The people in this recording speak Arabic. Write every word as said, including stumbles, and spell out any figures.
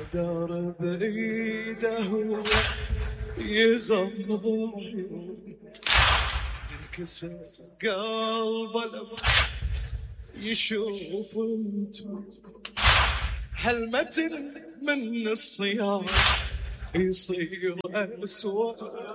القدر بإيده هو يغمض عيون، ينكسر قلبه لما يشوف انتو. هالمتن من الصيام يصير أسود